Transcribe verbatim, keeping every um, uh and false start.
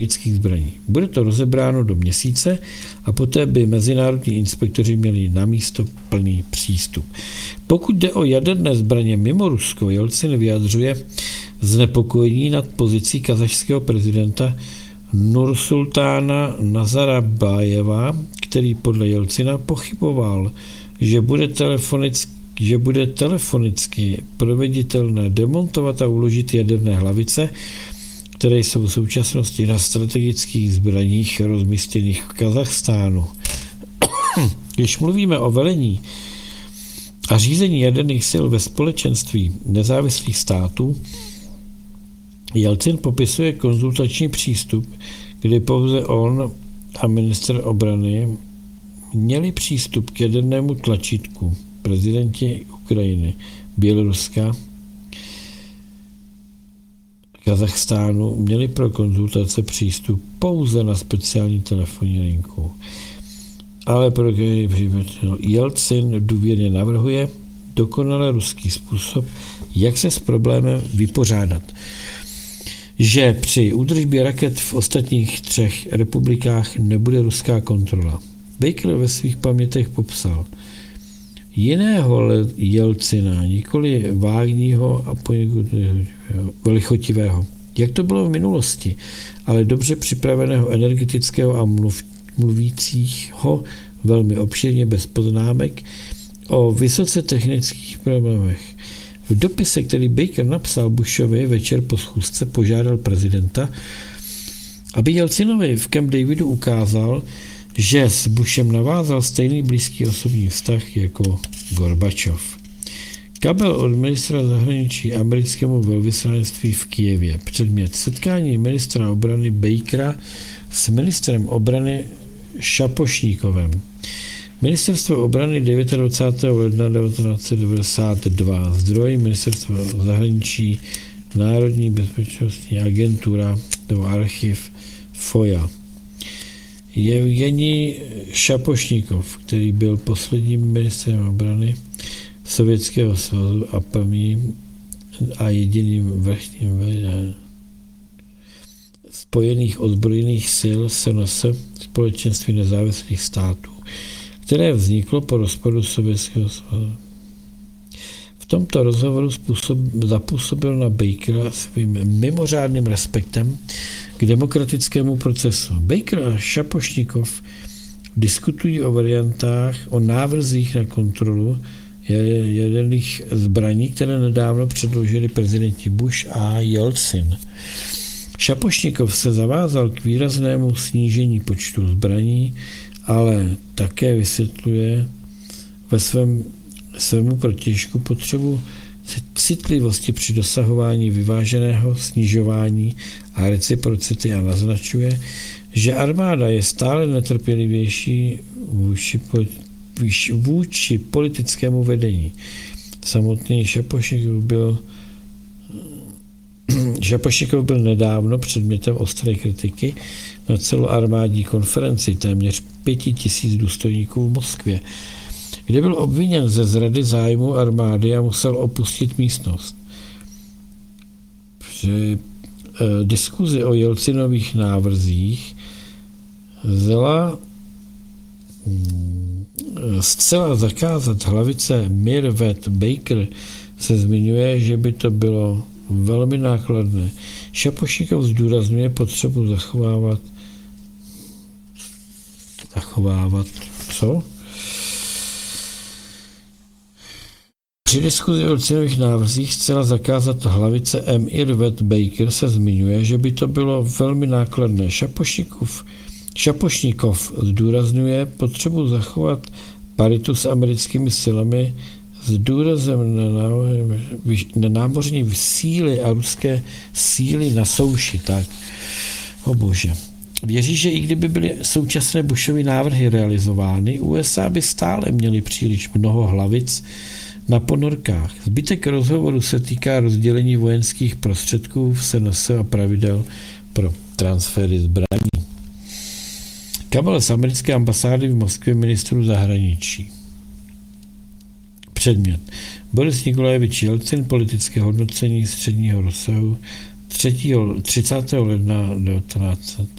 zbraní. Bude to rozebráno do měsíce a poté by mezinárodní inspektoři měli na místo plný přístup. Pokud jde o jaderné zbraně mimo Rusko, Jelcin vyjadřuje znepokojení nad pozicí kazašského prezidenta Nursultána Nazarbájeva, který podle Jelcina pochyboval, že bude telefonicky, že bude telefonicky proveditelné demontovat a uložit jaderné hlavice, které jsou v současnosti na strategických zbraních rozmístěných v Kazachstánu. Když mluvíme o velení a řízení jaderných sil ve společenství nezávislých států, Jelcin popisuje konzultační přístup, kdy pouze on a ministr obrany měli přístup k jadernému tlačítku. Prezidenti Ukrajiny, Běloruska, Kazachstánu měli pro konzultace přístup pouze na speciální telefonní linku. Ale pro Jelcin důvěrně navrhuje dokonale ruský způsob, jak se s problémem vypořádat. Že při údržbě raket v ostatních třech republikách nebude ruská kontrola. Baker ve svých pamětech popsal jiného Jelcina, nikoli vágního a poněkud velichotivého, jak to bylo v minulosti, ale dobře připraveného energetického a mluv, mluvícího velmi obširně bez poznámek o vysoce technických problémech. V dopise, který Baker napsal Bushovi večer po schůzce, požádal prezidenta, aby Jelcinovi v Camp Davidu ukázal, že s Bushem navázal stejný blízký osobní vztah jako Gorbačov. Kabel od ministra zahraničí americkému velvyslanectví v Kyjevě. Předmět setkání ministra obrany Bakera s ministrem obrany Šapošníkovem. Ministerstvo obrany dvacátého devátého ledna devatenáct set devadesát dva. Zdroj ministerstva zahraničí Národní bezpečnostní agentura nebo archiv F O I A. Jevgenij Šapošníkov, který byl posledním ministrem obrany Sovětského svazu a prvním a jediným vrchním spojených ozbrojených sil S N S, Společenství nezávislých států, které vzniklo po rozpadu Sovětského svazu. V tomto rozhovoru způsob, zapůsobil na Bakera svým mimořádným respektem k demokratickému procesu. Baker a Šapošníkov diskutují o variantách, o návrzích na kontrolu jaderných zbraní, které nedávno předložili prezidenti Bush a Jelcin. Šapošníkov se zavázal k výraznému snížení počtu zbraní, ale také vysvětluje ve svém svému protějšku potřebu citlivosti při dosahování vyváženého snižování a reciprocity a naznačuje, že armáda je stále netrpělivější vůči, vůči politickému vedení. Samotný Šapošníkov byl, Šapošníkov byl nedávno předmětem ostré kritiky na celoarmádní konferenci téměř pěti tisíc důstojníků v Moskvě, kde byl obviněn ze zrady zájmu armády a musel opustit místnost. Při eh, diskuzi o Jelcinových návrzích zela hm, zcela zakázat hlavice Mirvet Baker se zmiňuje, že by to bylo velmi nákladné. Šapošníkov zdůrazňuje potřebu zachovávat zachovávat co? Při diskuzi o cenových návrzích zcela zakázat hlavice M. Irvet Baker se zmiňuje, že by to bylo velmi nákladné. Šapošníkov, Šapošníkov zdůrazňuje potřebu zachovat paritu s americkými silami s důrazem na, na námořní síly a ruské síly na souši. Tak, o bože. Věří, že i kdyby byly současné Bushovy návrhy realizovány, U S A by stále měly příliš mnoho hlavic na ponorkách. Zbytek rozhovoru se týká rozdělení vojenských prostředků v S N S a pravidel pro transfery zbraní. Kabel z americké ambasády v Moskvě ministru zahraničí. Předmět. Boris Nikolajevič Jelcin, politické hodnocení středního rozsahu třicátého ledna devatenáct set